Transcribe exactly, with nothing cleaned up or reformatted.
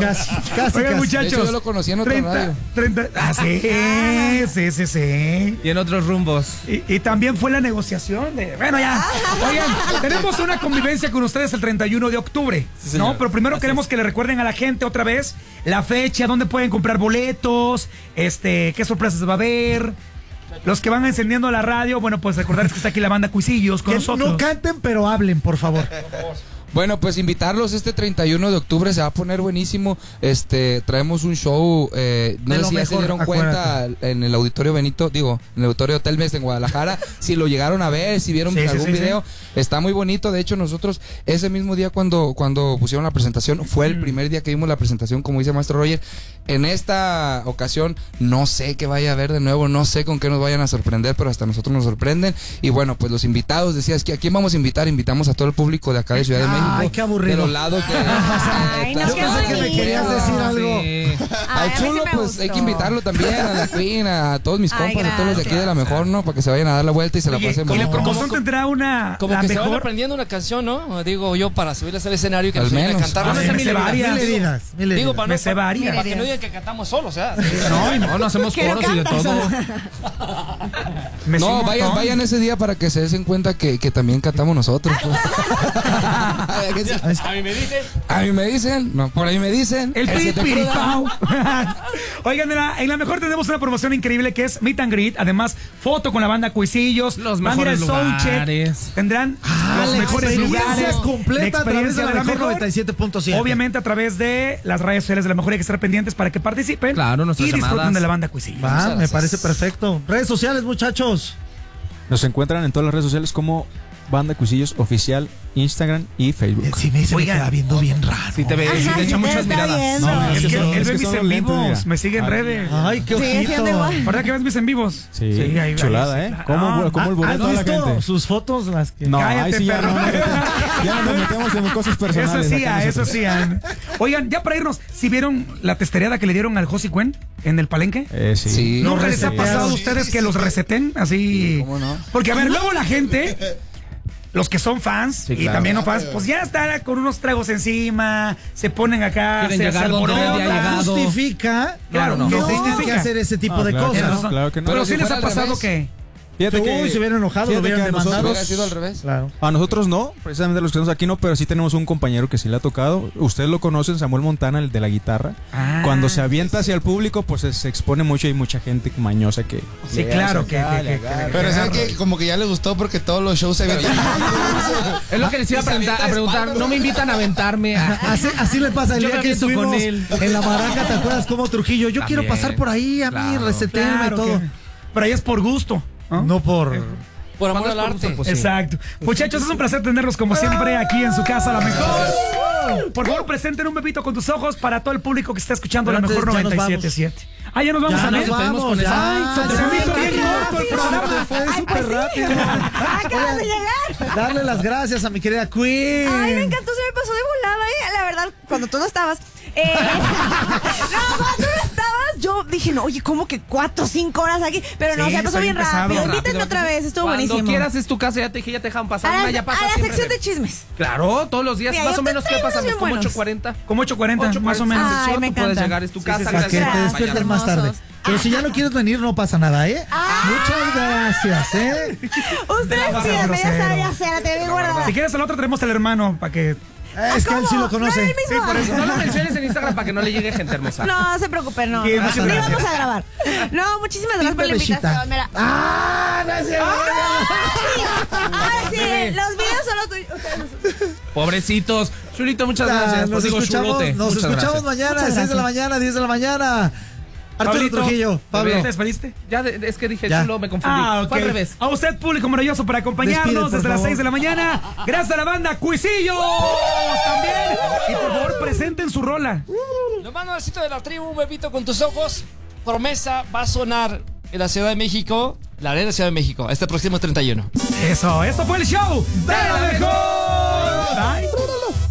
Casi, casi, Oigan, casi. muchachos. De hecho, yo lo conocí en otra treinta, radio. treinta, ah, sí, sí, sí, sí. Y en otros rumbos. Y, y también fue la negociación de... Bueno, ya. Oigan, tenemos una convivencia con ustedes el treinta y uno de octubre, Sí, ¿no? señor. Pero primero Así queremos es. que le recuerden a la gente otra vez la fecha, dónde pueden comprar boletos, este, qué sorpresas va a haber. Los que van encendiendo la radio, bueno, pues recordarles que está aquí la banda Cuisillos con Que nosotros. no canten, pero hablen, por favor. Bueno, pues invitarlos este treinta y uno de octubre, se va a poner buenísimo. Este, traemos un show, eh, no De sé lo si ya se mejor, dieron acuérdate. cuenta en el Auditorio Benito, digo, en el Auditorio Hotel Mes en Guadalajara, si lo llegaron a ver, si vieron Sí, sí, algún sí, video, está muy bonito. De hecho, nosotros ese mismo día cuando, cuando pusieron la presentación, fue el primer día que vimos la presentación, como dice Maestro Roger. En esta ocasión, no sé qué vaya a haber de nuevo, no sé con qué nos vayan a sorprender, pero hasta nosotros nos sorprenden. Y bueno, pues los invitados, decías que ¿a quién vamos a invitar? Invitamos a todo el público de acá de Ciudad de México. Ay, qué aburrido. De los lados que... Ay, no, Yo qué pensé que me bonito. querías decir algo. Sí. Ay, Al a mí sí chulo, me pues gustó. hay que invitarlo también, a la Queen, a todos mis Ay, compas, a todos los de aquí de la gracias. mejor, ¿no? Para que se vayan a dar la vuelta y se la Oye, pasen y la bien. promoción como- tendrá una Como la que se van mejor. aprendiendo una canción, ¿no? Digo yo, para subirles al escenario y que Al nos vayan a menos. cantar. Ah, No me sé, sé mil varias. Mil heridas. heridas, mil Digo, heridas. para Me no, sé para, varias. para que no digan que cantamos solos, o sea. No, no, no hacemos Que no coros y de cantas. todo. Me sé No, un vayan, montón. vayan ese día para que se den cuenta que, que también cantamos nosotros. Pues. A mí me dicen. A mí me dicen, no, por ahí me dicen. El que se te cruda. piripao. Oigan, mira, en la mejor tenemos una promoción increíble que es Meet and Greet. Además, foto con la banda Cuisillos. Los Van a ir al mejores soundcheck. lugares. Tendrán Ah, los la mejores experiencia lugares. completa a través de la mejor noventa y siete punto siete. Obviamente a través de las redes sociales de la mejor, hay que estar pendientes para que participen. Claro, nuestras y disfruten llamadas. de la banda Cuisillos. Va, me gracias. parece perfecto. Redes sociales, muchachos. Nos encuentran en todas las redes sociales como Banda Cuisillos Oficial, Instagram y Facebook. Sí, me, se me Oigan. queda viendo bien raro. Sí te ve, sí Ajá, te sí echa te muchas está miradas. viendo. No, Es Es que que son- él es ve que mis son en los lentes, vivos. mira. Me sigue en Ah, redes. Ay, qué Sigue ojito. siendo igual. ¿Verdad que ves mis en vivos? Sí, ahí- ahí- chulada, sí, ¿eh? claro. ¿Cómo, cómo el ¿Has boleto a la visto gente? sus fotos? Las que... No, Cállate, ahí sí ya perro. no, no, ya no nos metemos en cosas Eso personales. sí, acá ah, eso nosotros. sí. ah. Oigan, ya para irnos, ¿sí vieron la testereada que le dieron al Josie Cuen en el Palenque? Eh, sí. Sí. ¿Nunca les ha resetearon. pasado a ustedes que los reseten así? ¿Cómo no? Porque, a ver, luego la gente, los que son fans Sí, y claro. también no fans, pues ya están con unos tragos encima, se ponen acá, Quieren se, llegar se donde alborotan. nadie ha llegado. Justifica Claro, No, no, no, no, no. tienen que justifica. hacer ese tipo Ah, de claro. cosas. Tienes razón. Claro que no. Pero Pero sí si les ha fuera al pasado revés. que... Fíjate Uy, que, se hubieran enojado, lo fíjate hubieran que a demandado. nosotros- Hubiera sido al revés. Claro. A nosotros no, precisamente los que estamos aquí no, pero sí tenemos un compañero que sí le ha tocado. Ustedes lo conocen, Samuel Montana, el de la guitarra. Ah. Cuando se avienta hacia el público, pues se, se expone mucho y hay mucha gente mañosa que... Sí, le claro, hace que... acá, que- le que- que- agarra. Pero que- sabe que como que ya le gustó porque todos los shows se ven. Es lo que les iba a preguntar, a preguntar. No me invitan a aventarme. a- Así, así le pasa el Yo día me que aviento estuvimos con él. en la maraca, ¿te acuerdas cómo Trujillo? Yo quiero También, pasar por ahí, a mí, claro. resetearme Claro todo. que- Pero ahí es por gusto. ¿no? No por... Por amor Cuando al es por gusto, arte. pues sí. Exacto. Muchachos, es un placer tenerlos como siempre aquí en su casa, la mejor. Por favor, presenten un bebito con tus ojos para todo el público que está escuchando Pero la mejor antes, ya nos noventa y siete punto siete. Ah, ya nos vamos Ya a nos ver. despedimos con vamos, esa- ya. Ay, se me hizo bien corto el programa. Fue Ay, súper pues sí. rápido. Acabas de llegar. Darle las gracias a mi querida Queen. Ay, me encantó, se me pasó de volada, ¿eh? La verdad, cuando tú no estabas. Eh, no, cuando tú no estabas, yo dije, no, oye, ¿cómo que cuatro o cinco horas aquí? Pero no, Sí, se me pasó soy bien pesado. rápido. Rápido, Invítenme otra vez, estuvo Cuando buenísimo. quieras es tu casa, ya te dije, ya te dejan pasar. a Una la, ya pasa a la siempre sección de- de chismes. Claro, todos los días, Mira, más yo o te menos, ¿qué traigo pasamos? unos bien Como buenos. ocho cuarenta. Como ocho cuarenta, más o menos. Ay, me Tú puedes encanta. llegar, es tu Sí, casa. sí, sí. Para que te gracias. despiertes Vayan. más tarde. Hermosos. Pero si ya no quieres venir, no pasa nada, ¿eh? Ah. Muchas gracias, ¿eh? Ustedes vas a pídanme, ya grosero. sé, ya sé, la tengo guardada. Si quieres al otro tenemos al hermano para que... Es que él sí lo conoce. No, el mismo. Sí, por eso. No lo menciones en Instagram para que no le llegue gente hermosa. No, se preocupen, no. Sí, no, muchas ni gracias. vamos a grabar. No, muchísimas gracias por la Bebecita. invitación. Mira. ¡Ah! No es cierto. Ahora sí, los videos solo tuyos. Pobrecitos. Chulito, muchas Ya, gracias. Nos Pues digo, escuchamos, chulote. nos Muchas escuchamos gracias. mañana, Muchas seis de la gracias. mañana, diez de la mañana. Arturo Pablito, Trujillo, Pablo. ¿Te despediste? Ya, de- es que dije Ya. chulo, me confundí. Ah, ok. Fue al revés. A usted, público maravilloso, por acompañarnos Despide, por desde las favor. seis de la mañana. Gracias a la banda Cuisillos también. Y por favor, presenten su rola. Nos manda al sitio de la tribu, un bebito con tus ojos. Promesa va a sonar en la Ciudad de México, la Arena Ciudad de México, este próximo treinta y uno. Eso, esto fue el show de la mejor. Bye.